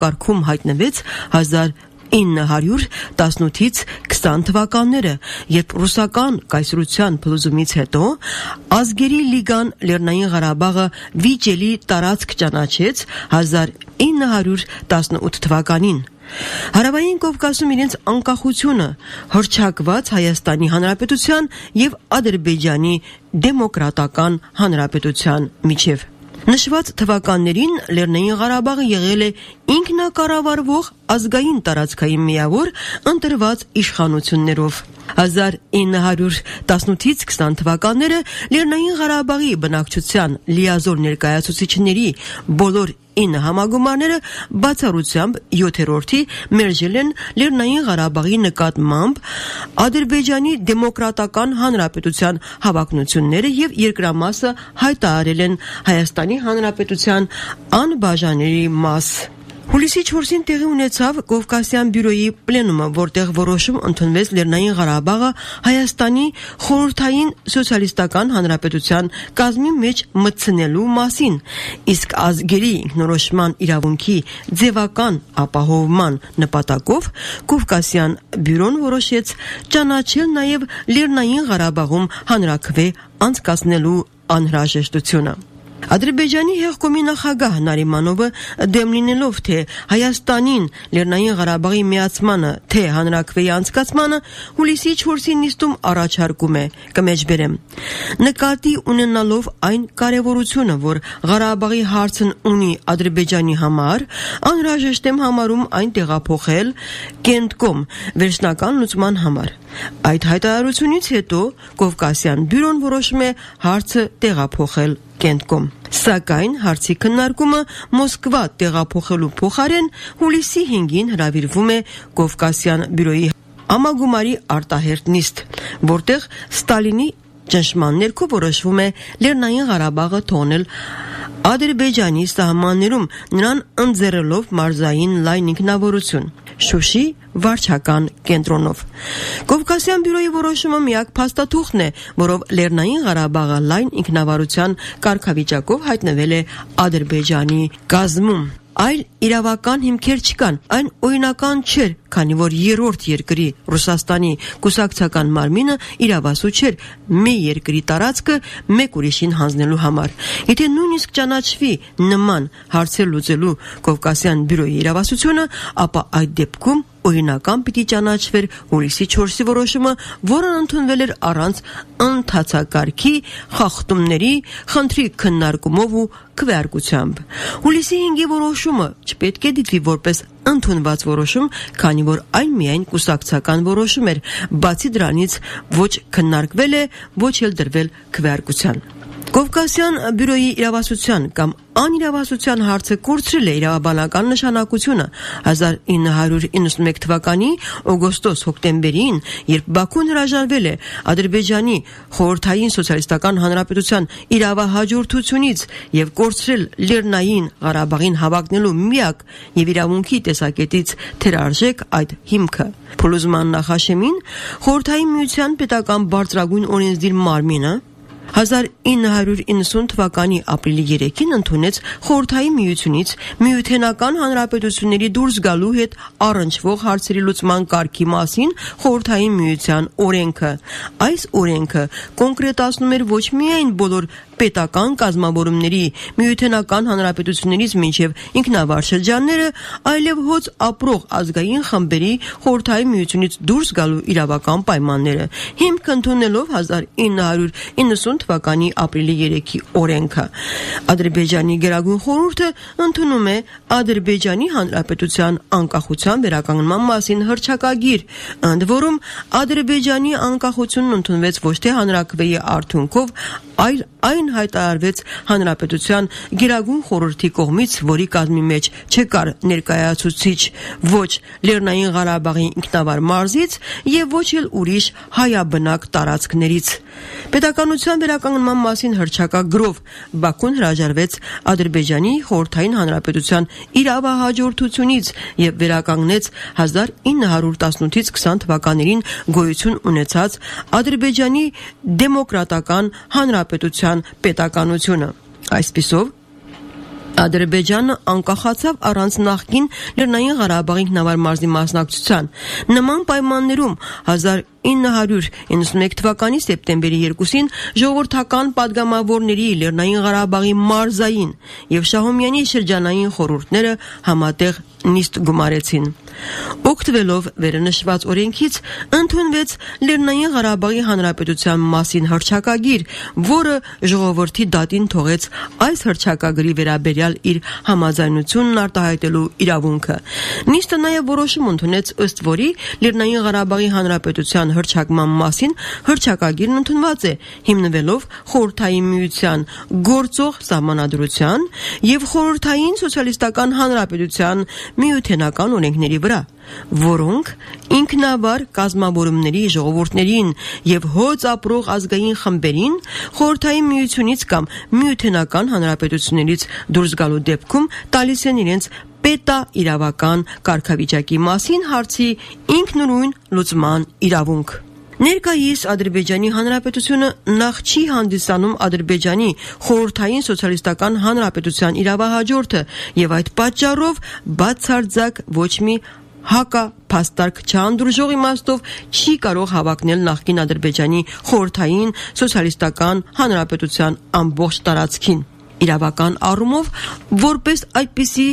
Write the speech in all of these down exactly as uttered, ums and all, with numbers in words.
կարգում հայտնվեց հազար ինը հարյուր տասնութից քսան թվականները, երբ ռուսական կայսրության փլուզումից հետո Ազգերի լիգան Լեռնային Ղարաբաղը վիճելի տարածք ճանաչեց հազար ինը հարյուր տասնութ թվականին։ Հարավային Կովկասում իրենց անկախությունը հռչակված Հայաստանի Հանրապետության և Ադրբեջանի Դեմոկրատական Հանրապետության միջև։ Նշված թվականներին Լեռնային Ղարաբաղը եղել է ինքնակառավարվող ազգային տարածքային միավոր ընտրված իշխանություններով։ հազար ինը հարյուր տասնութից քսան թվականները Լեռնային Ղարաբաղի բնակչության լիազոր ներկայացուցիչների բոլոր ինը համագումարները բացառությամբ յոթերորդի մերժել են Լեռնային Ղարաբաղի նկատմամբ Ադրբեջանի Դեմոկրատական Հանրապետության հավակնությունները և երկրամասը հայտարարել են Հայաստանի Հանրապետության անբաժանելի մաս։ Հուլիսի չորսին տեղի ունեցավ Կովկասյան բյուրոյի պլենումը, որտեղ որոշում ընդունվեց Լեռնային Ղարաբաղը Հայաստանի խորհրդային սոցիալիստական հանրապետության կազմի մեջ մտցնելու մասին, իսկ ազգերի ինքնորոշման իրավունքի ձևական ապահովման նպատակով Կովկասյան բյուրոն որոշեց ճանաչել նաև Լեռնային Ղարաբաղում հանրաքվե անցկացնելու անհրաժեշտությունը։ Ադրբեջանի հեղկոմի նախագահ Նարիմանովը դեմ լինելով թե Հայաստանին Լեռնային Ղարաբաղի միացմանը, թե հանրաքվեի անցկացմանը հուլիսի չորսի նիստում առաջարկում է, կմեջբերեմ, նկատի ունենալով այն կարևորությունը, որ Ղարաբաղի հարցն ունի Ադրբեջանի համար, անհրաժեշտ եմ համարում այն տեղափոխել Կենտկոմ վերջնական լուծման համար։ Այդ հայտարարությունից հետո Կովկասյան բյուրոն որոշում է հարցը տեղափոխել Կենտկոմ։ Սակայն հարցի քննարկումը Մոսկվա տեղափոխելու փոխարեն հուլիսի հինգին հրավիրվում է Կովկասյան բյուրոյի համագումարի արտահերթ նիստ, որտեղ Ստալինի ճնշման ներքո որոշվում է Լեռնային Ղարաբաղը թողնել Ադրբեջանի սահմաններում, նրան ընձեռելով մարզային լայն ինքնավորություն Շուշի վարչական կենտրոնով։ Կովկասյան բյուրոյի որոշումը միակ փաստաթուղթն է, որով Լեռնային Ղարաբաղը լայն ինքնավարության կարգավիճակով հայտնվել է Ադրբեջանի կազմում։ Այլ իրավական հիմքեր չկան, այն օրինական չէր, քանի որ երրորդ երկրի Ռուսաստանի կուսակցական մարմինը իրավասու չէր մի երկրի տարածքը մեկ ուրիշին հանձնելու համար։ Եթե նույնիսկ ճանաչվի նման հարցեր լուծելու Կովկասյան բյուրոյի իրավասությունը, ապա այդ դեպքում օրինական պիտի ճանաչվեր հուլիսի չորսի որոշումը, որն ընդունվել էր առանց ընթացակարգի խախտումների, խնդրի քննարկումով ու քվեարկությամբ։ Հուլիսի հինգի որոշումը չպետք է դիտվի որպես ընդունված որոշում, քանի որ այն միայն կուսակցական որոշում էր, բացի դրանից ոչ քննարկվել է, ոչ էլ դրվել քվեարկության։ Կովկասյան բյուրոյի իրավասության կամ անիրավասության հարցը կորցրել է իրավաբանական նշանակությունը հազար ինը հարյուր իննսունմեկ թվականի օգոստոս-հոկտեմբերին, երբ Բաքուն հրաժարվել է Ադրբեջանի խորհրդային սոցիալիստական հանրապետության իրավահաջորդությունից և կորցրել Լեռնային Ղարաբաղին հավակնելու միակ և իրավունքի տեսակետից թերարժեք այդ հիմքը։ Փլուզման նախաշեմին Խորհրդային միության պետական բարձրագույն օրենսդիր մարմինը հազար ինը հարյուր իննսուն թվականի ապրիլի երեքին ընդունեց Խորհրդային միությունից միութենական հանրապետությունների դուրս գալու հետ առնչվող հարցերի լուծման կարգի մասին Խորհրդային միության օրենքը։ Այս օրենքը կոնկրետացնում էր ոչ միայն բոլոր պետական կազմավորումների միութենական հանրապետություններից մինչև ինքնավար շրջանները, այլև հոծ ապրող ազգային խմբերի Խորհրդային միությունից դուրս գալու իրավական պայմանները, հիմք ընդունելով հազար ինը հարյուր իննսուն թվականի ապրիլի երեքի օրենքը։ Ադրբեջանի Գերագույն խորհուրդը ընդունում է Ադրբեջանի Հանրապետության անկախության վերականգնման մասին հռչակագիր, ընդ որում Ադրբեջանի անկախությունն ընդունվեց ոչ թե հանրաքվեի արդյունքով, այլ այն հայտարարվեց Հանրապետության Գերագույն խորհրդի կողմից, որի կազմի մեջ չկար ներկայացուցիչ ոչ Լեռնային Ղարաբաղի ինքնավար մարզից և ոչ էլ ուրիշ հայաբնակ տարածքներից։ Պետականության վերականգնման մասին հռչակագրով Բաքուն հրաժարվեց Ադրբեջանի խորհրդային հանրապետության իրավահաջորդությունից և վերականգնեց հազար ինը հարյուր տասնութից քսան թվականներին գոյություն ունեցած Ադրբեջանի Դեմոկրատական Հանրապետության պետականությունը։ Այսպիսով Ադրբեջանը անկախացավ առանց նախկին Լեռնային Ղարաբաղի ինքնավար մարզի մասնակցության։ Նման պայմաններում հազար ինը հարյուր իննսունմեկ թվականի սեպտեմբերի երկուսին ժողովրդական падգամավորների Լեռնային Ղարաբաղի մարզային եւ Շահումյանի շրջանային խորհուրդները համատեղ նիստ գումարեցին։ Օգտվելով վերնշված օրենքից ընդունվեց Լեռնային Ղարաբաղի Հանրապետության մասին հռչակագիր, որը ժողովրդի դատին թողեց այս հռչակագրի վերաբերյալ իր համաձայնությունն արտահայտելու իրավունքը։ Նիստը նաև որոշում ընդունեց, ըստ որի Լեռնային Ղարաբաղի Հանրապետության հռչակման մասին հռչակագիրն ընդունված է հիմնվելով Խորհրդային Միության գործող սահմանադրության եւ Խորհրդային Սոցիալիստական Հանրապետության միութենական օրենքների վրա, որոնք ինքնավար կազմավորումների ժողովուրդներին եւ հոծ ապրող ազգային խմբերին Խորհրդային Միությունից կամ միութենական հանրապետություններից դուրս գալու դեպքում տալիս են իրենց պետա իրավական կարգավիճակի մասին հարցի ինքնուրույն լուծման իրավունք։ Ներկայիս Ադրբեջանի Հանրապետությունը նախ չի հանդիսանում Ադրբեջանի Խորհրդային Սոցիալիստական Հանրապետության իրավահաջորդը եւ այդ պատճառով բացարձակ ոչ մի հակափաստարկ չանդուրժող իմաստով չի կարող հավակնել նախկին Ադրբեջանի Խորհրդային Սոցիալիստական Հանրապետության ամբողջ տարածքին։ Իրավական առումով որպես այդպիսի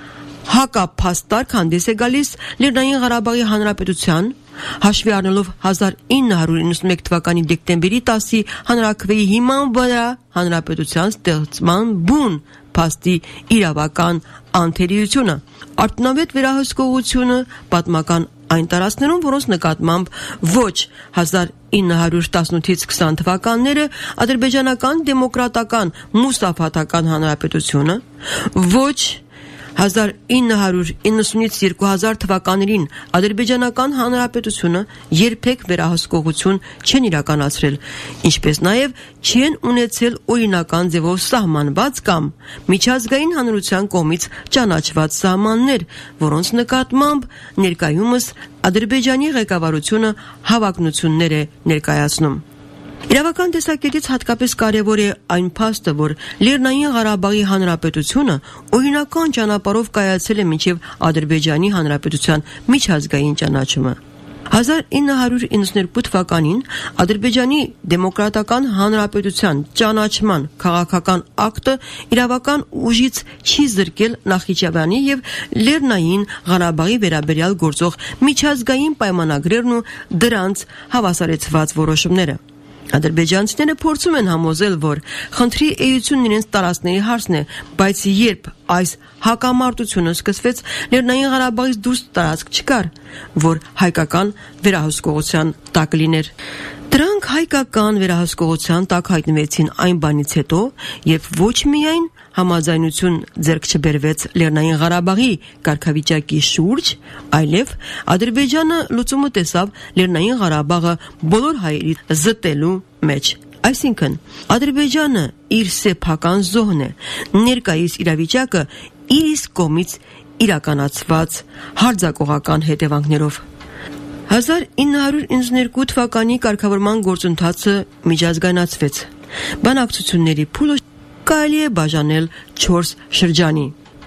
հակափաստարկ հանդես է գալիս Լեռնային Ղարաբաղի Հանրապետության հաշվի առնելով հազար ինը հարյուր իննսունմեկ թվականի դեկտեմբերի տասի հանրաքվեի հիման վրա հանրապետության ստեղծման բուն փաստի իրավական անթերիությունը, արտոնավետ վերահսկողությունը պատմական այն տարածքներում, որոնց նկատմամբ ոչ հազար ինը հարյուր տասնութից քսան թվականները ադրբեջանական դեմոկրատական մուսաֆաթական հանրապետությունը, ոչ հազար ինը հարյուր իննսունից երկու հազար թվականներին ադրբեջանական հանրապետությունը երբեք վերահսկողություն չեն իրականացրել, ինչպես նաև չեն ունեցել օրինական ձևով սահմանված կամ միջազգային հանրության կողմից ճանաչված սահմաններ, որոնց նկատմամբ ներկայումս Ադրբեջանի ղեկավարությունը հավակնություններ է ներկայացնում։ Իրավական տեսակետից հատկապես կարևոր է այն փաստը, որ Լեռնային Ղարաբաղի Հանրապետությունը օրինական ճանապարհով կայացել է մինչև Ադրբեջանի Հանրապետության միջազգային ճանաչումը։ հազար ինը հարյուր իննսուններկու թվականին Ադրբեջանի Դեմոկրատական Հանրապետության ճանաչման քաղաքական ակտը իրավական ուժից չի զրկել Նախիջևանի եւ Լեռնային Ղարաբաղի վերաբերյալ գործող միջազգային պայմանագրերն ու դրանց հավասարեցված որոշումները։ Ադրբեջանցիները փորձում են համոզել, որ խնդրի էությունն իրենց տարածքների հարցն է, բայց երբ այս հակամարտությունը սկսվեց, Լեռնային Ղարաբաղից դուրս տարածք չկար, որ հայկական վերահսկողության տակ լիներ։ Դրանք հայկական վերահսկողության տակ հայտնվեցին այն բանից հետո, եւ ոչ միայն համաձայնություն ձեռք չբերվեց Լեռնային Ղարաբաղի կարգավիճակի շուրջ, այլև Ադրբեջանը լուծումը տեսավ Լեռնային Ղարաբաղը բոլոր հայերի զտելու մեջ։ Այսինքն, Ադրբեջանը իր սեփական զոհն է, ներկայիս իրավիճակը իր իսկ կողմից իրականացված հարձակողական հետևանքներով։ հազար ինը հարյուր իննսուններկու թվականի կարգավորման գործընթացը միջազգայնացվեց։ Բանակցությունների փուլը կարելի է բաժանել չորս շրջանի։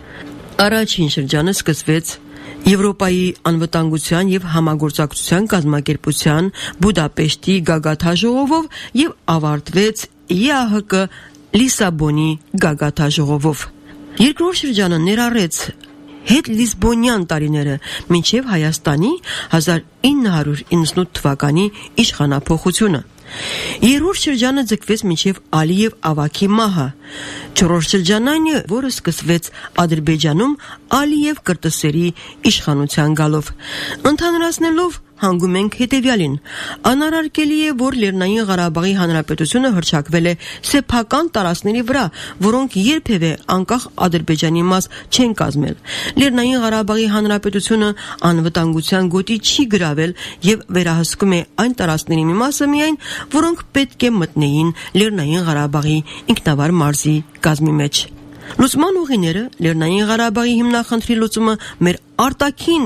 Առաջին շրջանը սկսվեց Եվրոպայի անվտանգության եւ համագործակցության կազմակերպության Բուդապեշտի գագաթաժողովով եւ ավարտվեց ԵԱՀԿ Լիսաբոնի գագաթաժողովով։ Երկրորդ շրջանը ներառեց հետ լիսբոնյան տարիները մինչև Հայաստանի հազար ինը հարյուր իննսունութ թվականի իշխանափոխությունը։ Երրորդ շրջանը ձգվեց մինչև Ալիև ավագի մահը։ Չորրորդ շրջանն այն է, որը սկսվեց Ադրբեջանում Ալիև կրտսերի իշխանության գալով։ Ընդհանրացնելով հանգում ենք հետևյալին. անարարկելի է, որ Լեռնային Ղարաբաղի Հանրապետությունը հռչակվել է սեփական տարածքների վրա, որոնք երբևէ անկախ Ադրբեջանի մաս չեն կազմել։ Լեռնային Ղարաբաղի Հանրապետությունը անվտանգության գոտի չի գրավել եւ վերահսկում է այն տարածքների մի մասը միայն, որոնք պետք է մտնեին Լեռնային Ղարաբաղի ինքնավար մարզի կազմի մեջ։ Լուծման ուղիները Լեռնային Ղարաբաղի հիմնախնդրի լուծումը մեր արտաքին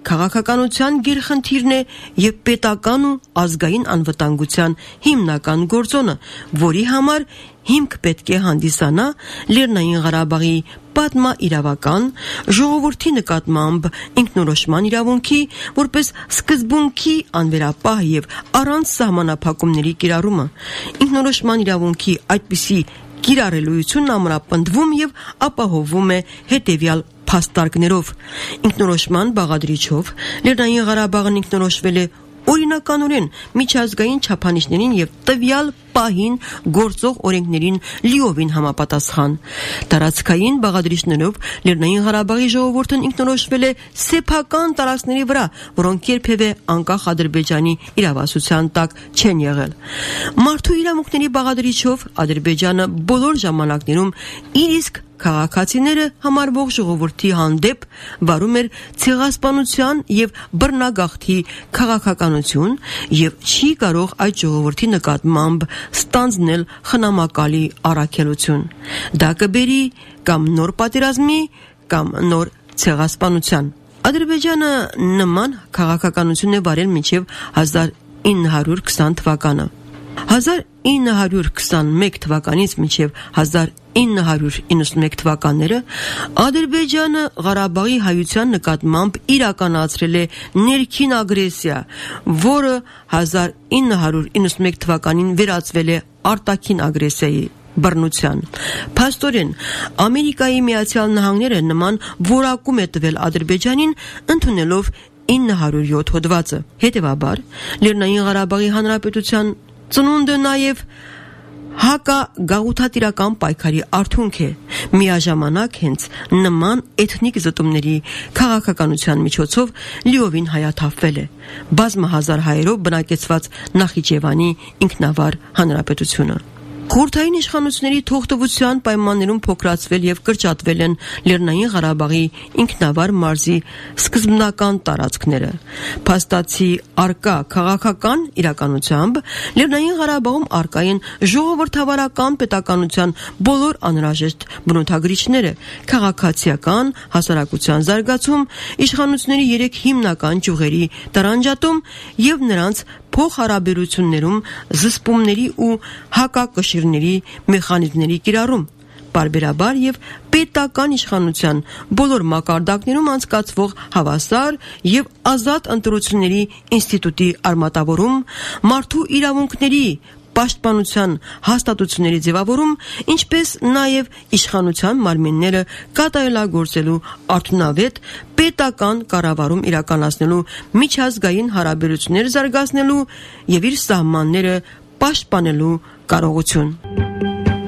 քաղաքականության գերխնդիրն է եւ պետական ու ազգային անվտանգության հիմնական գործոնը, որի համար հիմք պետք է հանդիսանա Լեռնային Ղարաբաղի պատմաիրավական ժողովրդի նկատմամբ ինքնորոշման իրավունքի որպես սկզբունքի անվերապահ եւ առանց սահմանափակումների կիրառումը, ինքնորոշման իրավունքի այդպիսի կիրառելույթունն ամրապնդվում եւ ապահովվում է հետեւյալ փաստարկներով. ինքնորոշման բաղադրիչով Լեռնային Ղարաբաղն ինքնորոշվել է օրինականորեն միջազգային չափանիշներին եւ տվյալ պահին գործող օրենքներին լիովին համապատասխան։ Տարածքային բաղադրիչներով Լեռնային Ղարաբաղի ժողովուրդն ինքնորոշվել է սեփական տարածքների վրա, որոնք երբևէ անկախ Ադրբեջանի իրավասության տակ չեն եղել։ Մարդու իրավունքների բաղադրիչով Ադրբեջանը բոլոր ժամանակներում իր իսկ քաղաքացիները համարվող ժողովրդի հանդեպ վարում էր ցեղասպանության եւ բռնագաղթի քաղաքականություն եւ չի կարող այդ ժողովրդի նկատմամբ ստանձնել խնամակալի առաքելություն։ Դա կբերի կամ նոր պատերազմի կամ նոր ցեղասպանության։ Ադրբեջանը նման քաղաքականություն է վարել մինչև հազար ինը հարյուր քսան թվականը։ հազար ինը հարյուր քսանմեկ թվականից մինչև հազար ինը հարյուր իննսունմեկ թվականները Ադրբեջանը Ղարաբաղի հայության նկատմամբ իրականացրել է ներքին ագրեսիա, որը հազար ինը հարյուր իննսունմեկ թվականին վերածվել է արտաքին ագրեսիայի բռնության։ Փաստորեն, Ամերիկայի Միացյալ Նահանգները նման որակում է տվել Ադրբեջանին, ընդունելով ինը հարյուր յոթ հոդվածը։ Հետևաբար, Լեռնային Ղարաբաղի Հանրապետության ծնունդը նաև հակագաղութատիրական պայքարի արդյունք է, միաժամանակ հենց նման էթնիկ զտումների քաղաքականության միջոցով լիովին հայաթափվել է բազմահազար հայերով բնակեցված Նախիջևանի ինքնավար հանրապետությունը։ Խորհրդային իշխանությունների թողտվության պայմաններում փոքրացվել եւ կրճատվել են Լեռնային Ղարաբաղի ինքնավար մարզի սկզբնական տարածքները։ Փաստացի արկա քաղաքական իրականությամբ Լեռնային Ղարաբաղում արկա են ժողովրդավարական պետականության բոլոր անհրաժեշտ բնութագրիչները, քաղաքացիական հասարակության զարգացում, իշխանությունների երեք հիմնական ճյուղերի տարանջատում եւ նրանց փոխհարաբերություններում զսպումների ու հակակշիռների մեխանիզմների կիրառում, պարբերաբար եւ պետական իշխանության բոլոր մակարդակներում անցկացվող հավասար եւ ազատ ընտրությունների ինստիտուտի արմատավորում, մարդու իրավունքների պաշտպանության հաստատությունների ձևավորում, ինչպես նաև իշխանության մարմինները կատարելագործելու արդյունավետ պետական կառավարում իրականացնելու, միջազգային հարաբերություններ զարգացնելու եւ իր սահմանները պաշտպանելու կարողություն։